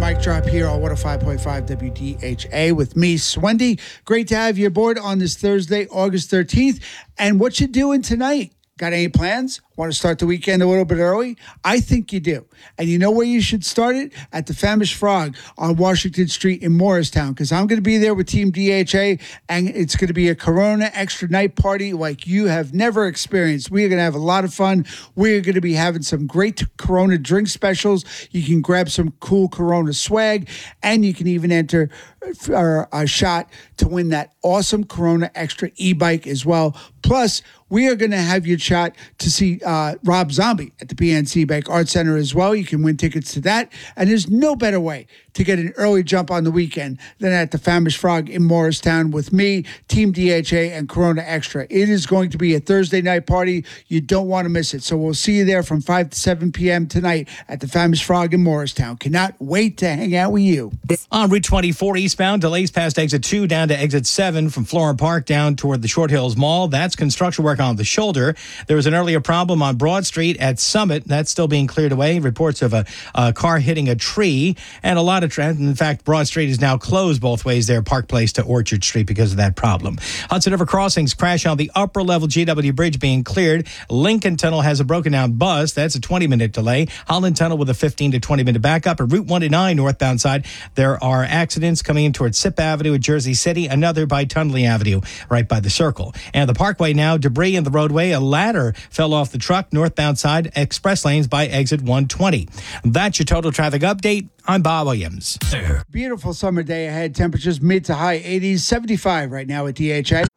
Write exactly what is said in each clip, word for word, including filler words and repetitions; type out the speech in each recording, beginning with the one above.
Mic Drop here on one oh five point five W D H A with me, Swendy. Great to have you aboard on this Thursday, August thirteenth. And what you doing tonight? Got any plans? Want to start the weekend a little bit early? I think you do. And you know where you should start it? At the Famished Frog on Washington Street in Morristown, because I'm going to be there with Team D H A, and it's going to be a Corona Extra night party like you have never experienced. We are going to have a lot of fun. We're going to be having some great Corona drink specials. You can grab some cool Corona swag, and you can even enter for a shot to win that awesome Corona Extra e-bike as well. Plus, we are going to have your shot to see uh, Rob Zombie at the P N C Bank Art Center as well. You can win tickets to that. And there's no better way to get an early jump on the weekend than at the Famished Frog in Morristown with me, Team D H A, and Corona Extra. It is going to be a Thursday night party. You don't want to miss it. So we'll see you there from five to seven p.m. tonight at the Famished Frog in Morristown. Cannot wait to hang out with you. On Route twenty-four eastbound, delays past exit two down to exit seven from Florham Park down toward the Short Hills Mall. That's construction work on the shoulder. There was an earlier problem on Broad Street at Summit. That's still being cleared away. Reports of a, a car hitting a tree and a lot of traffic. In fact, Broad Street is now closed both ways there, Park Place to Orchard Street, because of that problem. Hudson River Crossings crash on the upper level G W Bridge being cleared. Lincoln Tunnel has a broken down bus. That's a twenty minute delay. Holland Tunnel with a fifteen to twenty minute backup. And Route one oh nine northbound side, there are accidents coming in towards Sip Avenue at Jersey City, another by Tunley Avenue, right by the circle. And the Parkway now, debris in the roadway. A ladder fell off the truck, northbound side, express lanes by exit one twenty. That's your total traffic update. I'm Bob Williams. Beautiful summer day ahead. Temperatures mid to high eighties, seventy-five right now at D H A.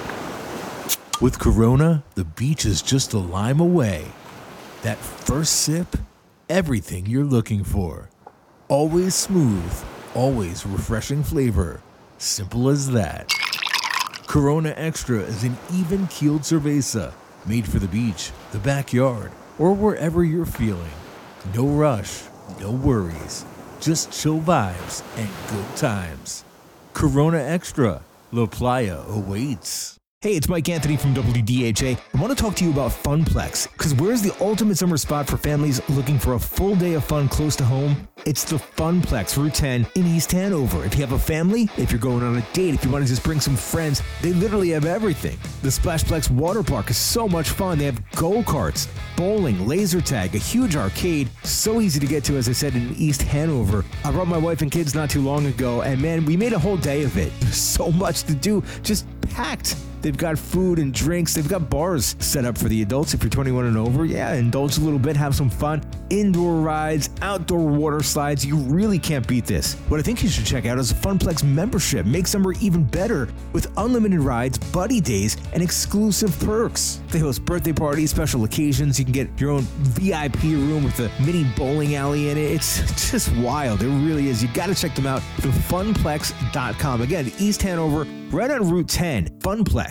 With Corona, the beach is just a lime away. That first sip, everything you're looking for. Always smooth, always refreshing flavor. Simple as that. Corona Extra is an even-keeled cerveza, made for the beach, the backyard, or wherever you're feeling. No rush, no worries, just chill vibes and good times. Corona Extra, La Playa awaits. Hey, it's Mike Anthony from W D H A. I want to talk to you about Funplex, because where's the ultimate summer spot for families looking for a full day of fun close to home? It's the Funplex, Route ten in East Hanover. If you have a family, if you're going on a date, if you want to just bring some friends, they literally have everything. The Splashplex water park is so much fun. They have go-karts, bowling, laser tag, a huge arcade, so easy to get to, as I said, in East Hanover. I brought my wife and kids not too long ago, and man, we made a whole day of it. There's so much to do, just packed. They've got food and drinks. They've got bars set up for the adults if you're twenty-one and over. Yeah, indulge a little bit, have some fun. Indoor rides, outdoor water slides. You really can't beat this. What I think you should check out is a Funplex membership. Make summer even better with unlimited rides, buddy days, and exclusive perks. They host birthday parties, special occasions. You can get your own V I P room with a mini bowling alley in it. It's just wild. It really is. You got to check them out. the funplex dot com. Again, East Hanover, right on Route ten. Funplex.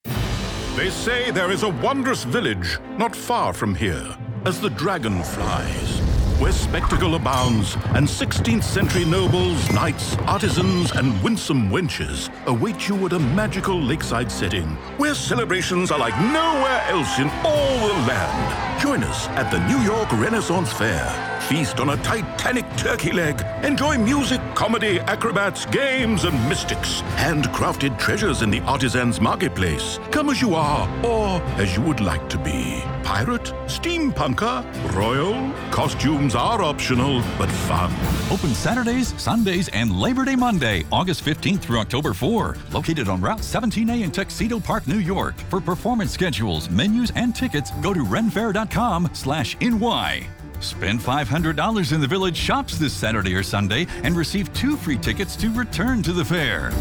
They say there is a wondrous village not far from here, as the dragon flies, where spectacle abounds, and sixteenth century nobles, knights, artisans, and winsome wenches await you at a magical lakeside setting, where celebrations are like nowhere else in all the land. Join us at the New York Renaissance Fair. Feast on a titanic turkey leg. Enjoy music, comedy, acrobats, games, and mystics. Handcrafted treasures in the artisans' marketplace. Come as you are, or as you would like to be. Pirate, steampunker, royal. Costumes are optional, but fun. Open Saturdays, Sundays, and Labor Day Monday, August fifteenth through October fourth. Located on Route seventeen A in Tuxedo Park, New York. For performance schedules, menus, and tickets, go to renfair dot com slash N Y. Spend five hundred dollars in the Village Shops this Saturday or Sunday and receive two free tickets to return to the fair.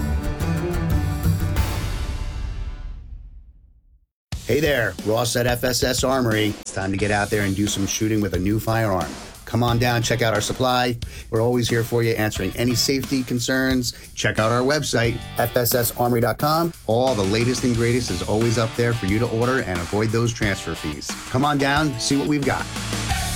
Hey there, Ross at F S S Armory. It's time to get out there and do some shooting with a new firearm. Come on down, check out our supply. We're always here for you, answering any safety concerns. Check out our website, F S S armory dot com. All the latest and greatest is always up there for you to order and avoid those transfer fees. Come on down, see what we've got.